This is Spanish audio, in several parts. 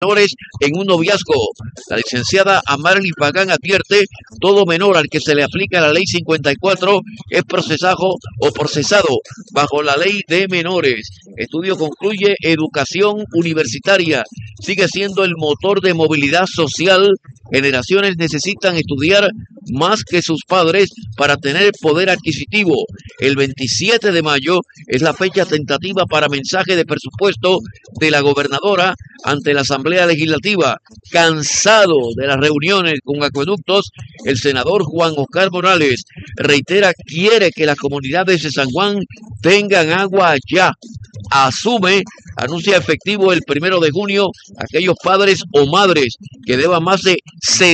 menores en un noviazgo. La licenciada Amarly Pagán advierte: todo menor al que se le aplica la ley 54 es procesado o procesado bajo la ley de menores. Estudio concluye: educación universitaria sigue siendo el motor de movilidad social. Generaciones necesitan estudiar más que sus padres para tener poder adquisitivo. El 27 de mayo es la fecha tentativa para mensaje de presupuesto de la gobernadora ante la Asamblea Legislativa. Cansado de las reuniones con acueductos, el senador Juan Oscar Morales reitera: quiere que las comunidades de San Juan tengan agua ya. Anuncia efectivo el 1 de junio aquellos padres o madres que deban más de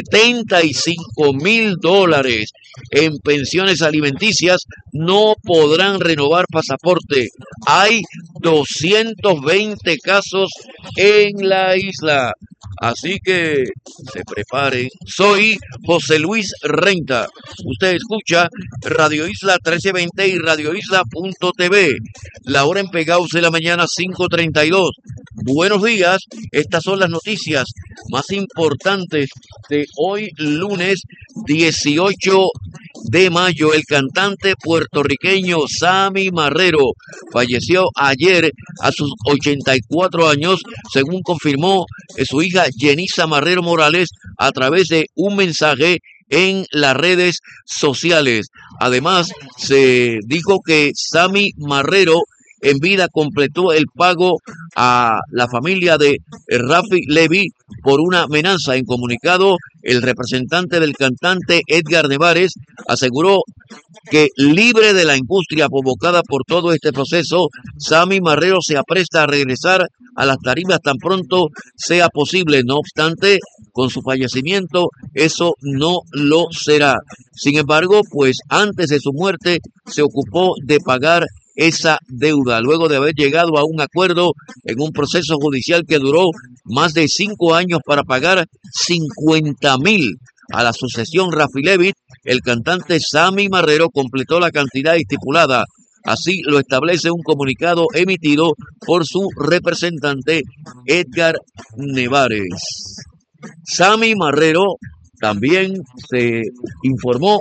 $75,000 en pensiones alimenticias no podrán renovar pasaporte. Hay 220 casos en la isla. Así que se preparen. Soy José Luis Renta. Usted escucha Radio Isla 1320 y radioisla.tv. La hora en Pegaos de la mañana 5:32. Buenos días. Estas son las noticias más importantes de hoy, lunes 18 de mayo. El cantante puertorriqueño Sammy Marrero falleció ayer a sus 84 años, según confirmó su hija Yenisa Marrero Morales a través de un mensaje en las redes sociales. Además, se dijo que Sammy Marrero en vida completó el pago a la familia de Rafi Levy por una amenaza. En comunicado, el representante del cantante, Edgar Nevares, aseguró que, libre de la angustia provocada por todo este proceso, Sammy Marrero se apresta a regresar a las tarimas tan pronto sea posible. No obstante, con su fallecimiento, eso no lo será. Sin embargo, pues antes de su muerte se ocupó de pagar esa deuda, luego de haber llegado a un acuerdo en un proceso judicial que duró más de 5 años para pagar 50,000 a la sucesión Rafi Levy. El cantante Sammy Marrero completó la cantidad estipulada. Así lo establece un comunicado emitido por su representante Edgar Nevares. Sammy Marrero, también se informó,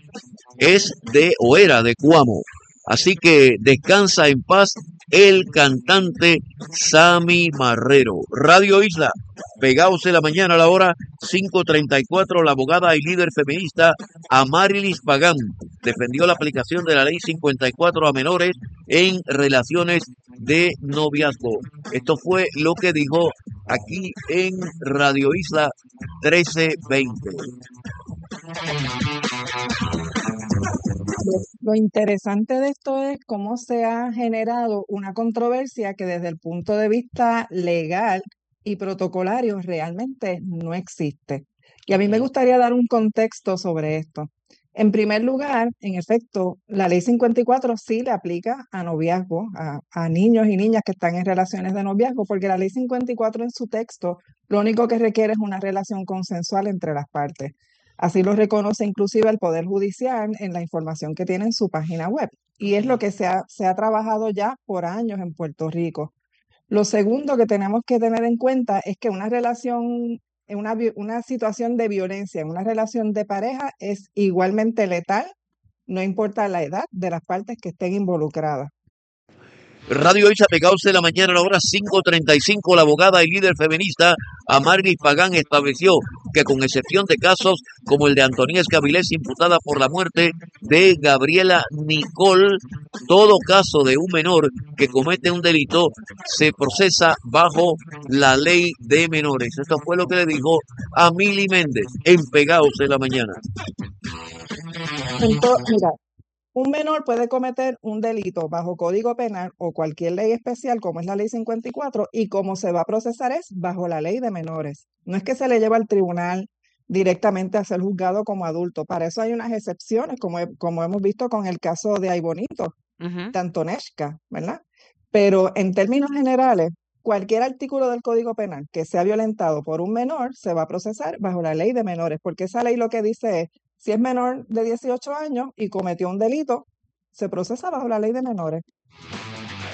era de Cuamo. Así que descansa en paz el cantante Sammy Marrero. Radio Isla, Pegaos de la mañana a la hora 5:34. La abogada y líder feminista Amarly Pagán defendió la aplicación de la ley 54 a menores en relaciones de noviazgo. Esto fue lo que dijo aquí en Radio Isla 1320. Lo interesante de esto es cómo se ha generado una controversia que desde el punto de vista legal y protocolario realmente no existe. Y a mí me gustaría dar un contexto sobre esto. En primer lugar, en efecto, la ley 54 sí le aplica a noviazgo, a niños y niñas que están en relaciones de noviazgo, porque la ley 54 en su texto lo único que requiere es una relación consensual entre las partes. Así lo reconoce inclusive el Poder Judicial en la información que tiene en su página web. Y es lo que se ha trabajado ya por años en Puerto Rico. Lo segundo que tenemos que tener en cuenta es que una relación, una situación de violencia en una relación de pareja es igualmente letal, no importa la edad de las partes que estén involucradas. Radio Isla, Pegaos de la mañana a la hora 5:35. La abogada y líder feminista Amarly Pagán estableció que, con excepción de casos como el de Antonia Escabilés, imputada por la muerte de Gabriela Nicole, todo caso de un menor que comete un delito se procesa bajo la ley de menores. Esto fue lo que le dijo a Mili Méndez en Pegaos de la mañana. Entonces, mira, un menor puede cometer un delito bajo Código Penal o cualquier ley especial como es la ley 54, y cómo se va a procesar es bajo la ley de menores. No es que se le lleva al tribunal directamente a ser juzgado como adulto. Para eso hay unas excepciones, como hemos visto con el caso de Aybonito, de Antonesca, ¿verdad? Pero en términos generales, cualquier artículo del Código Penal que sea violentado por un menor se va a procesar bajo la ley de menores, porque esa ley lo que dice es: si es menor de 18 años y cometió un delito, se procesa bajo la ley de menores.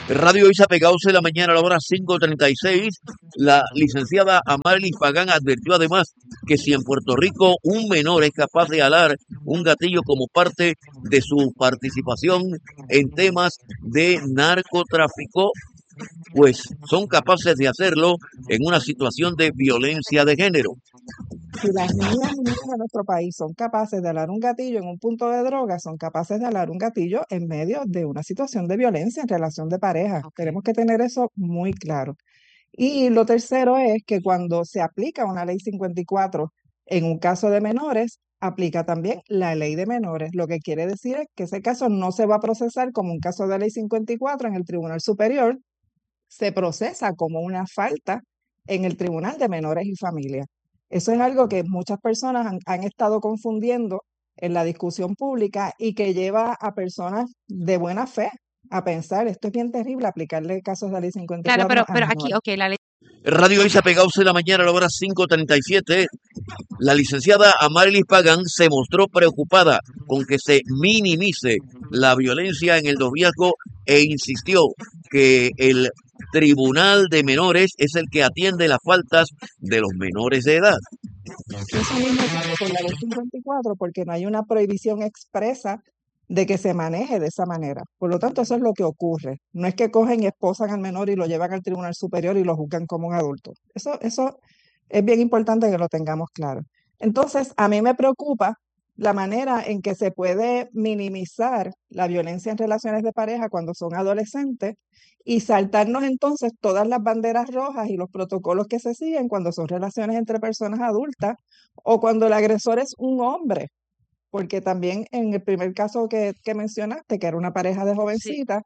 Radio Isa Pegados en la mañana a la hora 5:36. La licenciada Amarilis Pagán advirtió además que si en Puerto Rico un menor es capaz de alar un gatillo como parte de su participación en temas de narcotráfico, pues son capaces de hacerlo en una situación de violencia de género. Si las niñas y niños de nuestro país son capaces de alar un gatillo en un punto de droga, son capaces de alar un gatillo en medio de una situación de violencia en relación de pareja. Tenemos que tener eso muy claro. Y lo tercero es que cuando se aplica una ley 54 en un caso de menores, aplica también la ley de menores. Lo que quiere decir es que ese caso no se va a procesar como un caso de ley 54 en el Tribunal Superior, se procesa como una falta en el Tribunal de Menores y Familias. Eso es algo que muchas personas han estado confundiendo en la discusión pública y que lleva a personas de buena fe a pensar, esto es bien terrible, aplicarle casos de la ley Claro, 54 a pero aquí, menores. la ley. Radio Isa Pegados en la mañana a la hora 5:37. La licenciada Amarilis Pagán se mostró preocupada con que se minimice la violencia en el noviazgo e insistió que el Tribunal de Menores es el que atiende las faltas de los menores de edad. Eso mismo pasa con la ley 54 porque no hay una prohibición expresa de que se maneje de esa manera. Por lo tanto, eso es lo que ocurre. No es que cogen y esposan al menor y lo llevan al Tribunal Superior y lo juzgan como un adulto. Eso es bien importante que lo tengamos claro. Entonces, a mí me preocupa la manera en que se puede minimizar la violencia en relaciones de pareja cuando son adolescentes y saltarnos entonces todas las banderas rojas y los protocolos que se siguen cuando son relaciones entre personas adultas o cuando el agresor es un hombre, porque también en el primer caso que mencionaste, que era una pareja de Sí, jovencitas,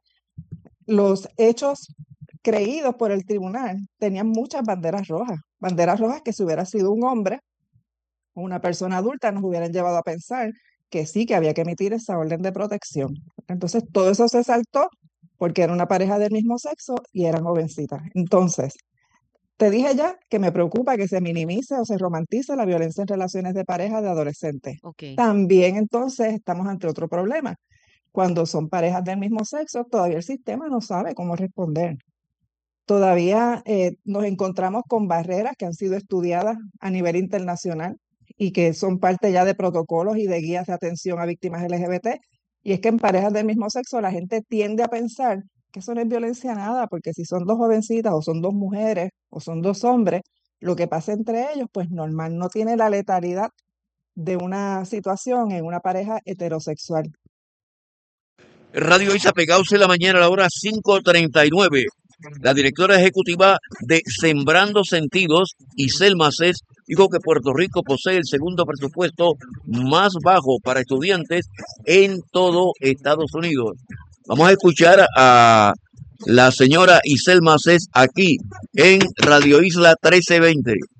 los hechos creídos por el tribunal tenían muchas banderas rojas que si hubiera sido un hombre o una persona adulta nos hubieran llevado a pensar que sí, que había que emitir esa orden de protección. Entonces, todo eso se saltó porque era una pareja del mismo sexo y eran jovencitas. Entonces, te dije ya que me preocupa que se minimice o se romantice la violencia en relaciones de pareja de adolescentes. ok. También entonces estamos ante otro problema. Cuando son parejas del mismo sexo, todavía el sistema no sabe cómo responder. Todavía nos encontramos con barreras que han sido estudiadas a nivel internacional y que son parte ya de protocolos y de guías de atención a víctimas LGBT. Y es que en parejas del mismo sexo la gente tiende a pensar que eso no es violencia nada, porque si son dos jovencitas o son dos mujeres o son dos hombres, lo que pasa entre ellos, pues normal, no tiene la letalidad de una situación en una pareja heterosexual. Radio Isa Pegados en la mañana a la hora 5:39. La directora ejecutiva de Sembrando Sentidos, Iselma Cés, dijo que Puerto Rico posee el segundo presupuesto más bajo para estudiantes en todo Estados Unidos. Vamos a escuchar a la señora Iselma Cés aquí en Radio Isla 1320.